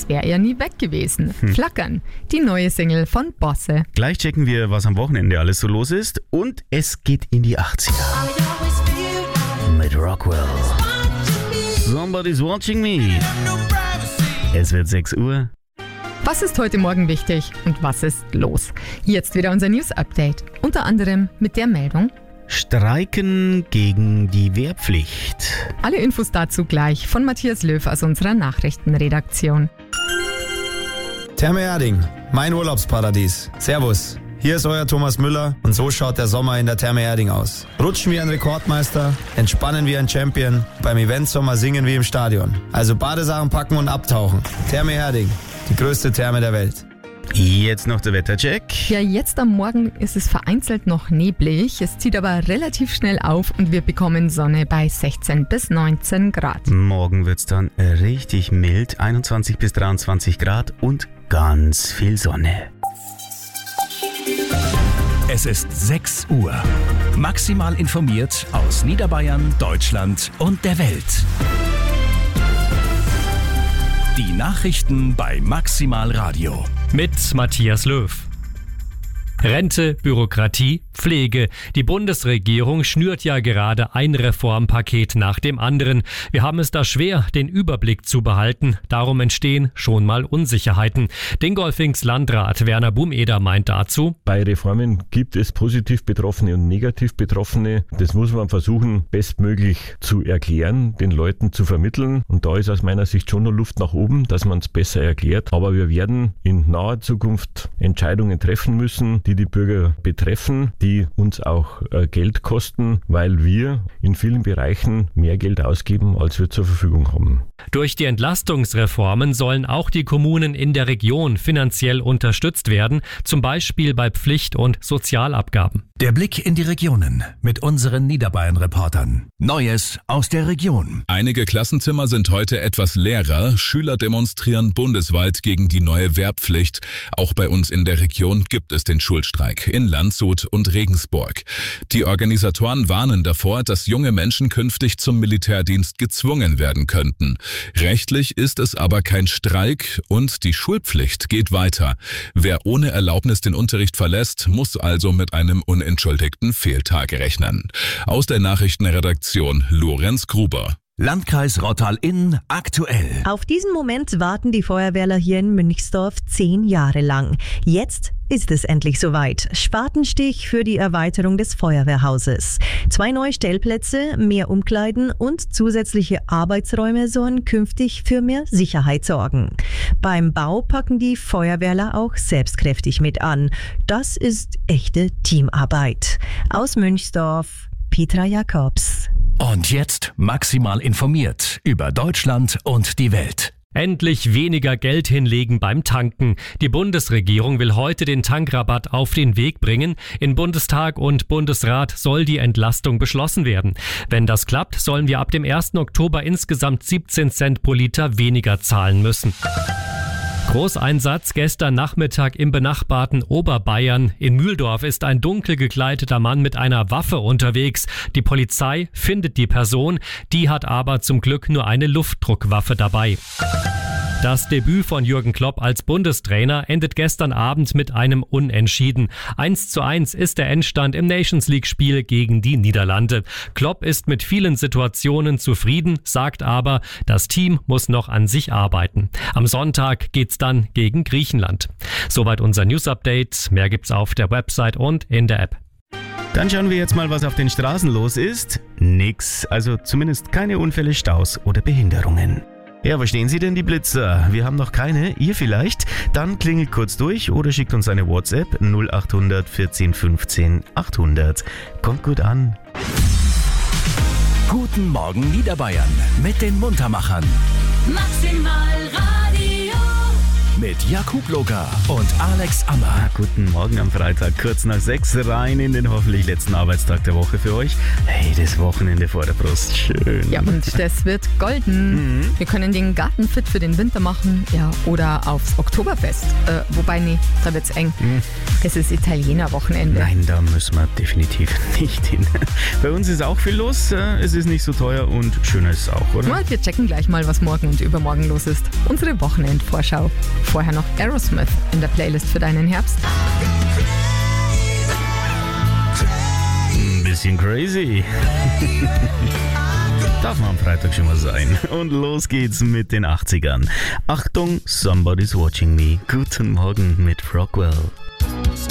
als wäre er nie weg gewesen. Flackern, die neue Single von Bosse. Gleich checken wir, was am Wochenende alles so los ist. Und es geht in die 80er. Mit Rockwell. Somebody's watching me. Es wird 6 Uhr. Was ist heute Morgen wichtig und was ist los? Jetzt wieder unser News-Update. Unter anderem mit der Meldung: Streiken gegen die Wehrpflicht. Alle Infos dazu gleich von Matthias Löw aus unserer Nachrichtenredaktion. Therme Erding, mein Urlaubsparadies. Servus, hier ist euer Thomas Müller und so schaut der Sommer in der Therme Erding aus. Rutschen wie ein Rekordmeister, entspannen wie ein Champion, beim Eventsommer singen wie im Stadion. Also Badesachen packen und abtauchen. Therme Erding, die größte Therme der Welt. Jetzt noch der Wettercheck. Ja, jetzt am Morgen ist es vereinzelt noch neblig. Es zieht aber relativ schnell auf und wir bekommen Sonne bei 16 bis 19 Grad. Morgen wird's dann richtig mild, 21 bis 23 Grad und ganz viel Sonne. Es ist 6 Uhr. Maximal informiert aus Niederbayern, Deutschland und der Welt. Die Nachrichten bei Maximal Radio. Mit Matthias Löw. Rente, Bürokratie, Pflege. Die Bundesregierung schnürt ja gerade ein Reformpaket nach dem anderen. Wir haben es da schwer, den Überblick zu behalten. Darum entstehen schon mal Unsicherheiten. Dingolfings Landrat Werner Bumeder meint dazu: Bei Reformen gibt es positiv Betroffene und negativ Betroffene. Das muss man versuchen, bestmöglich zu erklären, den Leuten zu vermitteln. Und da ist aus meiner Sicht schon noch Luft nach oben, dass man es besser erklärt. Aber wir werden in naher Zukunft Entscheidungen treffen müssen, die Bürger betreffen, die uns auch Geld kosten, weil wir in vielen Bereichen mehr Geld ausgeben, als wir zur Verfügung haben. Durch die Entlastungsreformen sollen auch die Kommunen in der Region finanziell unterstützt werden, zum Beispiel bei Pflicht- und Sozialabgaben. Der Blick in die Regionen mit unseren Niederbayern-Reportern. Neues aus der Region. Einige Klassenzimmer sind heute etwas leerer. Schüler demonstrieren bundesweit gegen die neue Wehrpflicht. Auch bei uns in der Region gibt es den Schulstreik in Landshut und Regensburg. Die Organisatoren warnen davor, dass junge Menschen künftig zum Militärdienst gezwungen werden könnten. Rechtlich ist es aber kein Streik und die Schulpflicht geht weiter. Wer ohne Erlaubnis den Unterricht verlässt, muss also mit einem unentschuldigten Fehltag rechnen. Aus der Nachrichtenredaktion Lorenz Gruber. Landkreis Rottal-Inn aktuell. Auf diesen Moment warten die Feuerwehrler hier in Münchsdorf 10 Jahre lang. Jetzt ist es endlich soweit. Spatenstich für die Erweiterung des Feuerwehrhauses. 2 neue Stellplätze, mehr Umkleiden und zusätzliche Arbeitsräume sollen künftig für mehr Sicherheit sorgen. Beim Bau packen die Feuerwehrler auch selbstkräftig mit an. Das ist echte Teamarbeit. Aus Münchsdorf, Petra Jakobs. Und jetzt maximal informiert über Deutschland und die Welt. Endlich weniger Geld hinlegen beim Tanken. Die Bundesregierung will heute den Tankrabatt auf den Weg bringen. In Bundestag und Bundesrat soll die Entlastung beschlossen werden. Wenn das klappt, sollen wir ab dem 1. Oktober insgesamt 17 Cent pro Liter weniger zahlen müssen. Großeinsatz gestern Nachmittag im benachbarten Oberbayern. In Mühldorf ist ein dunkel gekleideter Mann mit einer Waffe unterwegs. Die Polizei findet die Person, die hat aber zum Glück nur eine Luftdruckwaffe dabei. Das Debüt von Jürgen Klopp als Bundestrainer endet gestern Abend mit einem Unentschieden. 1:1 ist der Endstand im Nations-League-Spiel gegen die Niederlande. Klopp ist mit vielen Situationen zufrieden, sagt aber, das Team muss noch an sich arbeiten. Am Sonntag geht's dann gegen Griechenland. Soweit unser News-Update. Mehr gibt's auf der Website und in der App. Dann schauen wir jetzt mal, was auf den Straßen los ist. Nix, also zumindest keine Unfälle, Staus oder Behinderungen. Ja, verstehen Sie denn die Blitzer? Wir haben noch keine, ihr vielleicht? Dann klingelt kurz durch oder schickt uns eine WhatsApp 0800 14 15 800. Kommt gut an. Guten Morgen Niederbayern mit den Muntermachern. Maximal Radio. mit Jakub Loga und Alex Ammer. Guten Morgen am Freitag, kurz nach 6 rein in den hoffentlich letzten Arbeitstag der Woche für euch. Hey, das Wochenende vor der Brust, schön. Ja, und das wird golden. Wir können den Garten fit für den Winter machen, ja, oder aufs Oktoberfest. Wobei, nee, da wird's eng. Es ist Italiener-Wochenende. Nein, da müssen wir definitiv nicht hin. Bei uns ist auch viel los, es ist nicht so teuer und schöner ist es auch, oder? Ja, wir checken gleich mal, was morgen und übermorgen los ist. Unsere Wochenendvorschau. Vorher noch Aerosmith in der Playlist für deinen Herbst. Ein bisschen crazy. Darf man am Freitag schon mal sein. Und los geht's mit den 80ern. Achtung, Somebody's Watching Me. Guten Morgen mit Rockwell.